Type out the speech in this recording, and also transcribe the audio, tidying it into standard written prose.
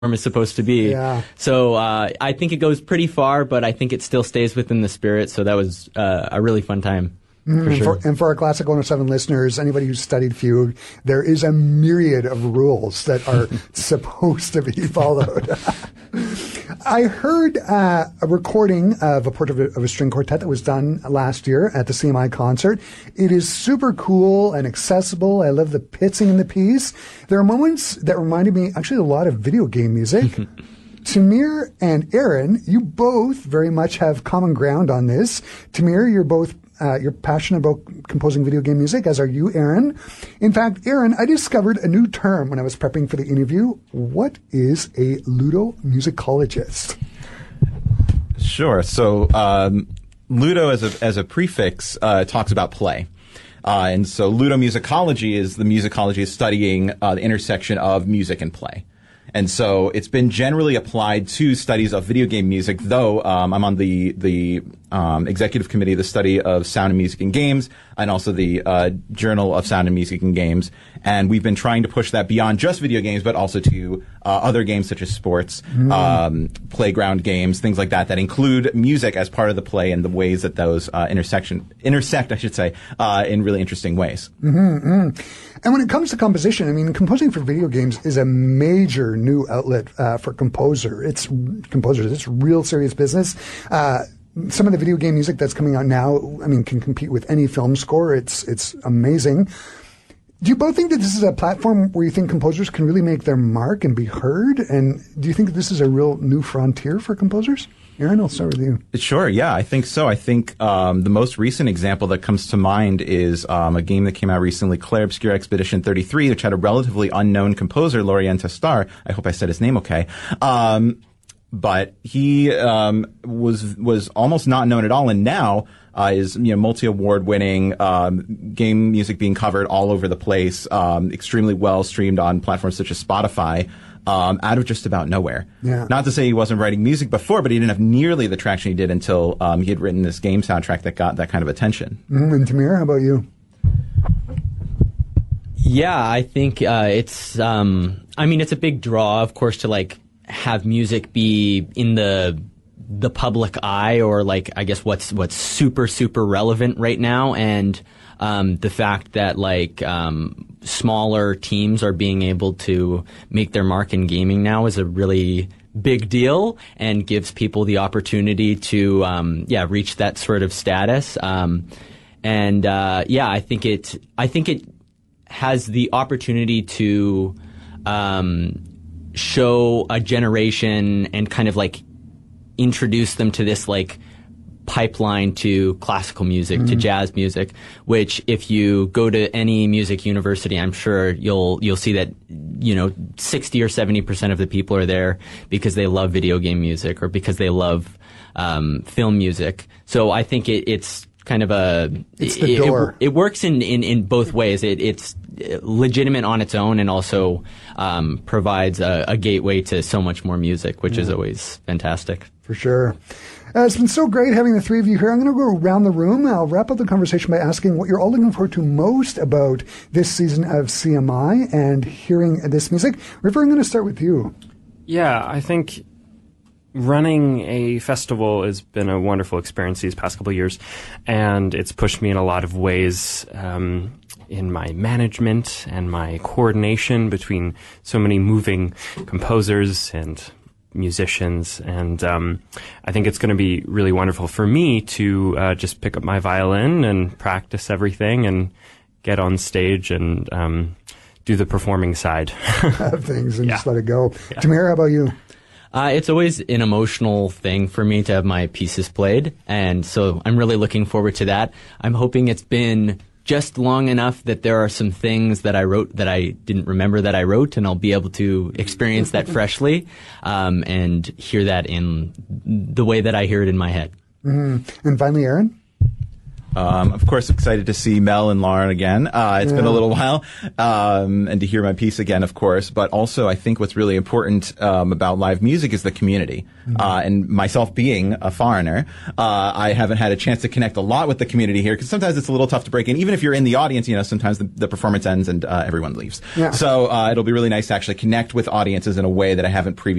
is supposed to be. Yeah. So I think it goes pretty far, but I think it still stays within the spirit. So that was a really fun time. For sure. And for our Classic 107 listeners, anybody who's studied fugue, there is a myriad of rules that are supposed to be followed. I heard a recording of a portrait of a string quartet that was done last year at the CMI concert. It is super cool and accessible. I love the pitching in the piece. There are moments that reminded me actually a lot of video game music. Tamir and Aaron, you both very much have common ground on this. Tamir, you're passionate about composing video game music, as are you, Aaron. In fact, Aaron, I discovered a new term when I was prepping for the interview. What is a ludomusicologist? Sure. So ludo as a prefix talks about play. And so ludomusicology is the musicology of studying the intersection of music and play. And so it's been generally applied to studies of video game music, though I'm on the executive committee of the study of sound and music in games, and also the Journal of Sound and Music in Games. And we've been trying to push that beyond just video games, but also to other games such as sports, playground games, things like that, that include music as part of the play and the ways that those intersect, in really interesting ways. And when it comes to composition, I mean, composing for video games is a major new outlet for composers. It's real serious business. Some of the video game music that's coming out now, I mean, can compete with any film score. It's amazing. Do you both think that this is a platform where you think composers can really make their mark and be heard? And do you think that this is a real new frontier for composers? Aaron, I'll start with you. Sure, yeah, I think so. I think the most recent example that comes to mind is a game that came out recently, Clair Obscur Expedition 33, which had a relatively unknown composer, Lorient Testar. I hope I said his name okay. But he was almost not known at all, and now is multi-award winning, game music being covered all over the place, extremely well streamed on platforms such as Spotify. Out of just about nowhere. Yeah. Not to say he wasn't writing music before, but he didn't have nearly the traction he did until he had written this game soundtrack that got that kind of attention. And Tamir, how about you? Yeah, I think it's a big draw, of course, to have music be in the public eye, or I guess what's super, super relevant right now. And the fact that smaller teams are being able to make their mark in gaming now is a really big deal, and gives people the opportunity to reach that sort of status. I think it has the opportunity to show a generation and kind of introduce them to this pipeline to classical music, to jazz music, which if you go to any music university, I'm sure you'll see that 60 or 70% of the people are there because they love video game music or because they love film music. So I think it's kind of it's the door. It works in both ways. It's legitimate on its own, and also provides a gateway to so much more music, which is always fantastic. For sure. It's been so great having the three of you here. I'm going to go around the room. I'll wrap up the conversation by asking what you're all looking forward to most about this season of CMI and hearing this music. River, I'm going to start with you. Yeah, I think running a festival has been a wonderful experience these past couple of years, and it's pushed me in a lot of ways in my management and my coordination between so many moving composers and musicians, and I think it's going to be really wonderful for me to just pick up my violin and practice everything and get on stage and do the performing side of things and just let it go. Yeah. Tamir, how about you? It's always an emotional thing for me to have my pieces played, and so I'm really looking forward to that. I'm hoping it's been just long enough that there are some things that I wrote that I didn't remember that I wrote, and I'll be able to experience that freshly and hear that in the way that I hear it in my head. And finally, Aaron? Of course, excited to see Mel and Lauren again. It's been a little while, and to hear my piece again, of course. But also, I think what's really important about live music is the community. And myself being a foreigner, I haven't had a chance to connect a lot with the community here because sometimes it's a little tough to break in. Even if you're in the audience, sometimes the performance ends and everyone leaves. Yeah. So it'll be really nice to actually connect with audiences in a way that I haven't previously